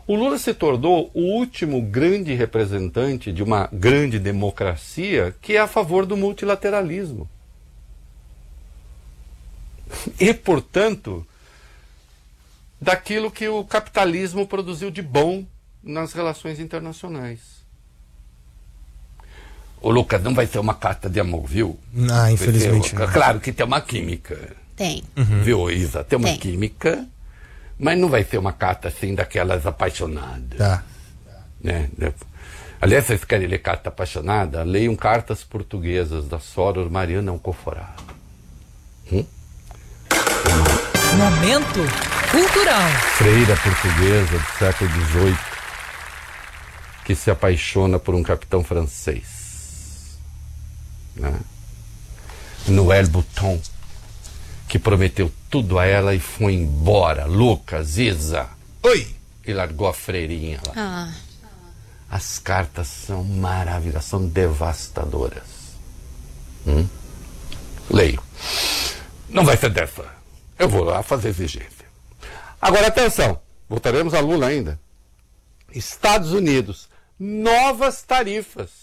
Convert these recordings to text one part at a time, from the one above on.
O Lula se tornou o último grande representante de uma grande democracia que é a favor do multilateralismo. E, portanto, daquilo que o capitalismo produziu de bom nas relações internacionais. Ô, Lucas, não vai ser uma carta de amor, viu? Ah, infelizmente. Claro que tem uma química. Tem. Viu, Isa? Tem uma química, mas não vai ser uma carta assim daquelas apaixonadas. Tá. Né? Aliás, vocês querem ler carta apaixonada? Leiam cartas portuguesas da Soror Mariana Alcoforá. Momento cultural. Freira portuguesa do século XVIII que se apaixona por um capitão francês. Né? Noël Bouton, que prometeu tudo a ela e foi embora. Lucas, Isa. Oi! E largou a freirinha lá. Ah. As cartas são maravilhosas, são devastadoras. Leio. Não vai ser dessa. Eu vou lá fazer exigência. Agora, atenção. Voltaremos a Lula ainda. Estados Unidos. Novas tarifas.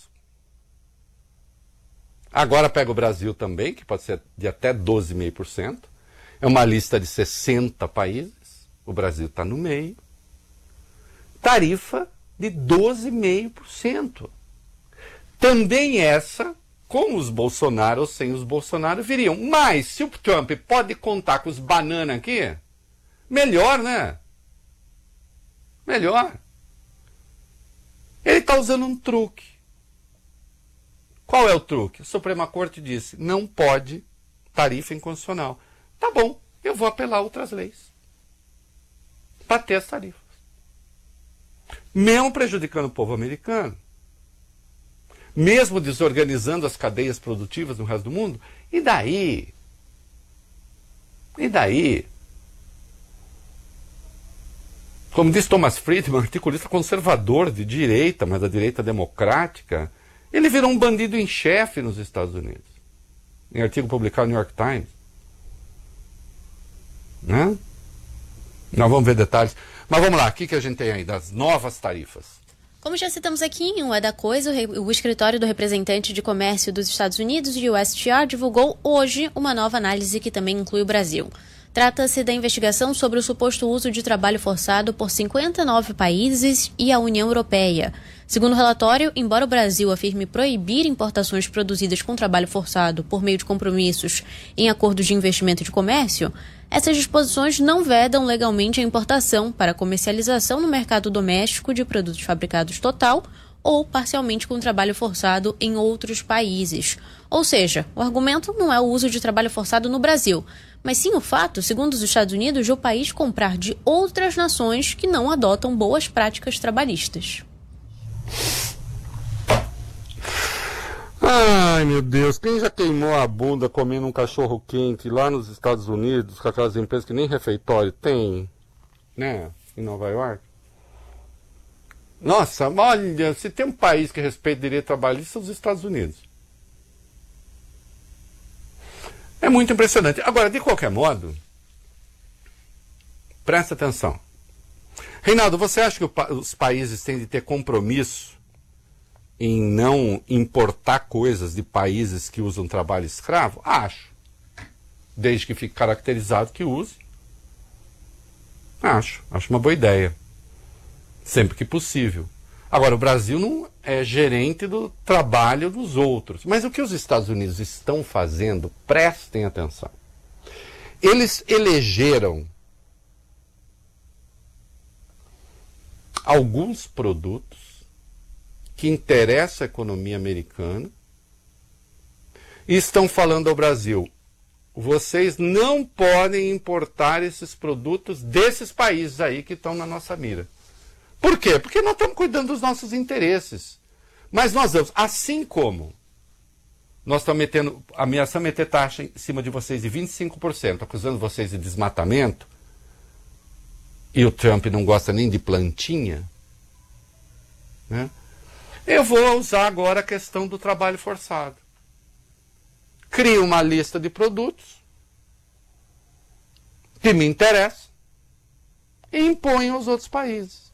Agora pega o Brasil também, que pode ser de até 12,5%. É uma lista de 60 países. O Brasil está no meio. Tarifa de 12,5%. Também essa, com os Bolsonaro ou sem os Bolsonaro, viriam. Mas se o Trump pode contar com os banana aqui, melhor, né? Melhor. Ele está usando um truque. Qual é o truque? A Suprema Corte disse, não pode tarifa inconstitucional. Tá bom, eu vou apelar outras leis para ter as tarifas. Mesmo prejudicando o povo americano, mesmo desorganizando as cadeias produtivas no resto do mundo, e daí? E daí? Como diz Thomas Friedman, articulista conservador de direita, mas da direita democrática, ele virou um bandido em chefe nos Estados Unidos. Em artigo publicado no New York Times. Né? Nós vamos ver detalhes. Mas vamos lá, o que a gente tem aí das novas tarifas? Como já citamos aqui em Um é da Coisa, o escritório do representante de comércio dos Estados Unidos, o USTR, divulgou hoje uma nova análise que também inclui o Brasil. Trata-se da investigação sobre o suposto uso de trabalho forçado por 59 países e a União Europeia. Segundo o relatório, embora o Brasil afirme proibir importações produzidas com trabalho forçado por meio de compromissos em acordos de investimento e de comércio, essas disposições não vedam legalmente a importação para comercialização no mercado doméstico de produtos fabricados total ou parcialmente com trabalho forçado em outros países. Ou seja, o argumento não é o uso de trabalho forçado no Brasil, mas sim o fato, segundo os Estados Unidos, de o país comprar de outras nações que não adotam boas práticas trabalhistas. Ai, meu Deus, quem já queimou a bunda comendo um cachorro quente lá nos Estados Unidos, com aquelas empresas que nem refeitório tem, né, em Nova York? Nossa, olha, se tem um país que respeita o direito trabalhista, são os Estados Unidos. É muito impressionante. Agora, de qualquer modo, presta atenção. Reinaldo, você acha que os países têm de ter compromisso em não importar coisas de países que usam trabalho escravo? Acho. Desde que fique caracterizado que use. Acho uma boa ideia. Sempre que possível. Agora, o Brasil não é gerente do trabalho dos outros. Mas o que os Estados Unidos estão fazendo, prestem atenção. Eles elegeram alguns produtos que interessam a economia americana e estão falando ao Brasil, vocês não podem importar esses produtos desses países aí que estão na nossa mira. Por quê? Porque nós estamos cuidando dos nossos interesses. Mas nós vamos, assim como nós estamos ameaçando meter taxa em cima de vocês de 25%, acusando vocês de desmatamento, e o Trump não gosta nem de plantinha, né? Eu vou usar agora a questão do trabalho forçado. Crio uma lista de produtos que me interessam e imponho aos outros países.